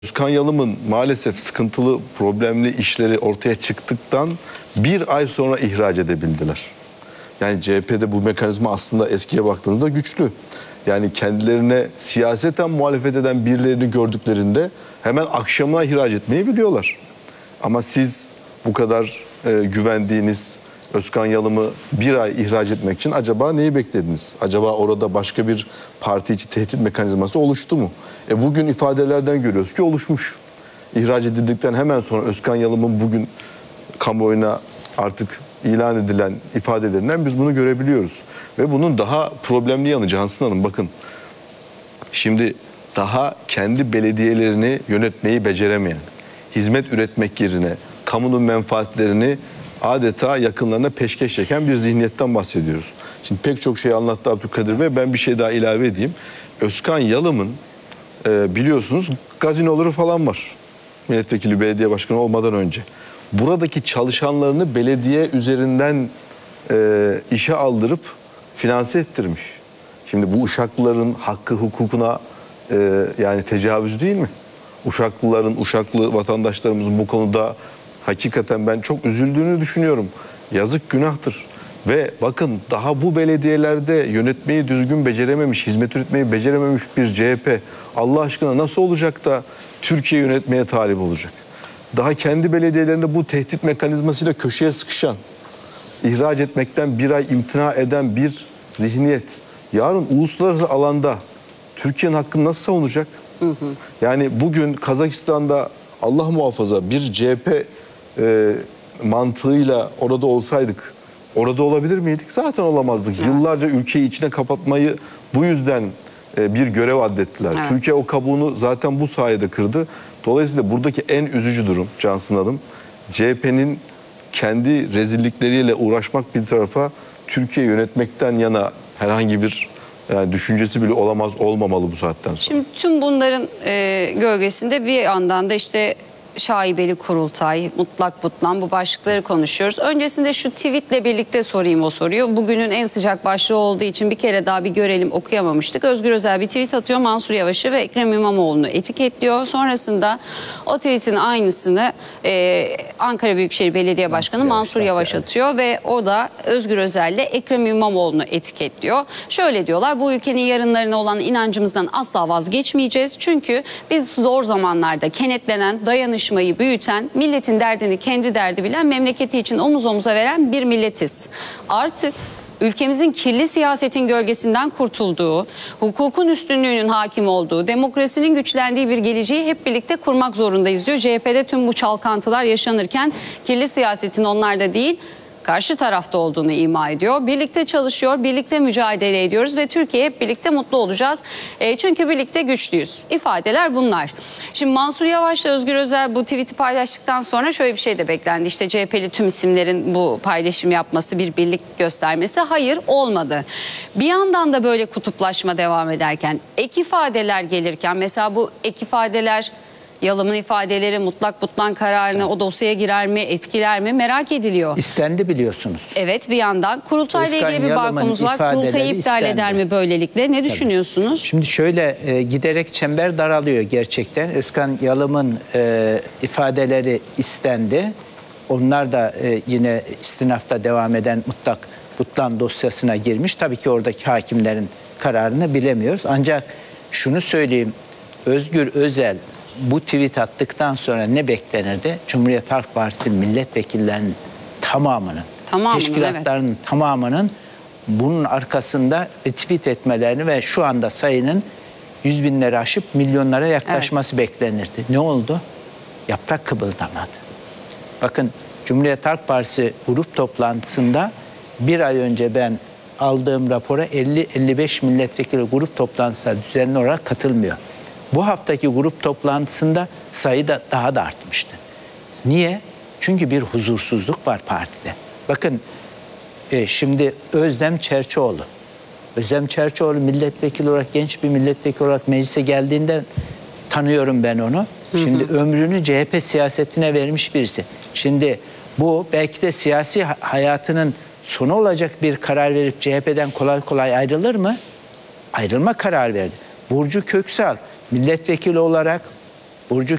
Özkan Yalım'ın maalesef sıkıntılı, problemli işleri ortaya çıktıktan bir ay sonra ihraç edebildiler. Yani CHP'de bu mekanizma aslında eskiye baktığınızda güçlü. Yani kendilerine siyaseten muhalefet eden birilerini gördüklerinde hemen akşamına ihraç etmeyi biliyorlar. Ama siz bu kadar güvendiğiniz Özkan Yalım'ı bir ay ihraç etmek için acaba neyi beklediniz? Acaba orada başka bir parti içi tehdit mekanizması oluştu mu? Bugün ifadelerden görüyoruz ki oluşmuş. İhraç edildikten hemen sonra Özkan Yalım'ın bugün kamuoyuna artık ilan edilen ifadelerinden biz bunu görebiliyoruz. Ve bunun daha problemli yanı Cansın Hanım, bakın. Şimdi daha kendi belediyelerini yönetmeyi beceremeyen, hizmet üretmek yerine kamunun menfaatlerini adeta yakınlarına peşkeş çeken bir zihniyetten bahsediyoruz. Şimdi pek çok şey anlattı Abdülkadir Bey. Ben bir şey daha ilave edeyim. Özkan Yalım'ın biliyorsunuz gazinoları falan var. Milletvekili, belediye başkanı olmadan önce. Buradaki çalışanlarını belediye üzerinden işe aldırıp finanse ettirmiş. Şimdi bu Uşaklıların hakkı hukukuna yani tecavüz değil mi? Uşaklı vatandaşlarımızın bu konuda hakikaten ben çok üzüldüğünü düşünüyorum. Yazık, günahtır. Ve bakın, daha bu belediyelerde yönetmeyi düzgün becerememiş, hizmet üretmeyi becerememiş bir CHP Allah aşkına nasıl olacak da Türkiye yönetmeye talip olacak? Daha kendi belediyelerinde bu tehdit mekanizmasıyla köşeye sıkışan, ihraç etmekten bir ay imtina eden bir zihniyet yarın uluslararası alanda Türkiye'nin hakkını nasıl savunacak? Yani bugün Kazakistan'da Allah muhafaza bir CHP mantığıyla orada olsaydık orada olabilir miydik? Zaten olamazdık. Yıllarca ülkeyi içine kapatmayı bu yüzden bir görev addettiler. Evet. Türkiye o kabuğunu zaten bu sayede kırdı. Dolayısıyla buradaki en üzücü durum Cansın Hanım, CHP'nin kendi rezillikleriyle uğraşmak bir tarafa, Türkiye yönetmekten yana herhangi bir düşüncesi bile olmamalı bu saatten sonra. Şimdi tüm bunların gölgesinde bir yandan da işte şaibeli kurultay, mutlak butlan, bu başlıkları konuşuyoruz. Öncesinde şu tweetle birlikte sorayım o soruyu. Bugünün en sıcak başlığı olduğu için bir kere daha bir görelim, okuyamamıştık. Özgür Özel bir tweet atıyor, Mansur Yavaş'ı ve Ekrem İmamoğlu'nu etiketliyor. Sonrasında o tweetin aynısını Ankara Büyükşehir Belediye Başkanı Mansur Yavaş atıyor ve o da Özgür Özel ile Ekrem İmamoğlu'nu etiketliyor. Şöyle diyorlar: bu ülkenin yarınlarına olan inancımızdan asla vazgeçmeyeceğiz. Çünkü biz zor zamanlarda kenetlenen, dayanışmayı büyüten, milletin derdini kendi derdi bilen, memleketi için omuz omuza veren bir milletiz. Artık ülkemizin kirli siyasetin gölgesinden kurtulduğu, hukukun üstünlüğünün hakim olduğu, demokrasinin güçlendiği bir geleceği hep birlikte kurmak zorundayız diyor. CHP'de tüm bu çalkantılar yaşanırken kirli siyasetin onlarda değil, karşı tarafta olduğunu ima ediyor. Birlikte çalışıyor, birlikte mücadele ediyoruz ve Türkiye hep birlikte mutlu olacağız. Çünkü birlikte güçlüyüz. İfadeler bunlar. Şimdi Mansur Yavaş'la Özgür Özel bu tweet'i paylaştıktan sonra şöyle bir şey de beklendi. İşte CHP'li tüm isimlerin bu paylaşım yapması, bir birlik göstermesi. Hayır, olmadı. Bir yandan da böyle kutuplaşma devam ederken, ek ifadeler gelirken, mesela bu ek ifadeler, Yalım'ın ifadeleri mutlak butlan kararına, o dosyaya girer mi, etkiler mi merak ediliyor. İstendi biliyorsunuz. Evet, bir yandan kurultayla ilgili bir balkonumuz var. Kurultayı iptal eder mi böylelikle? Ne düşünüyorsunuz? Şimdi şöyle giderek çember daralıyor gerçekten. Özkan Yalım'ın ifadeleri istendi. Onlar da yine istinafta devam eden mutlak butlan dosyasına girmiş. Tabii ki oradaki hakimlerin kararını bilemiyoruz. Ancak şunu söyleyeyim, Özgür Özel bu tweet attıktan sonra ne beklenirdi? Cumhuriyet Halk Partisi milletvekillerinin tamamının, teşkilatlarının tamamının bunun arkasında retweet etmelerini ve şu anda sayının 100 binleri aşıp milyonlara yaklaşması beklenirdi. Ne oldu? Yaprak kıpıldamadı. Bakın, Cumhuriyet Halk Partisi grup toplantısında bir ay önce ben aldığım rapora 50-55 milletvekili grup toplantısına düzenli olarak katılmıyor. Bu haftaki grup toplantısında sayı da daha da artmıştı. Niye? Çünkü bir huzursuzluk var partide. Bakın şimdi Özlem Çerçioğlu. Özlem Çerçioğlu milletvekili olarak, genç bir milletvekili olarak meclise geldiğinde tanıyorum ben onu. Şimdi ömrünü CHP siyasetine vermiş birisi. Şimdi bu belki de siyasi hayatının sonu olacak bir karar verip CHP'den kolay kolay ayrılır mı? Ayrılma kararı verdi. Burcu Köksal milletvekili olarak Burcu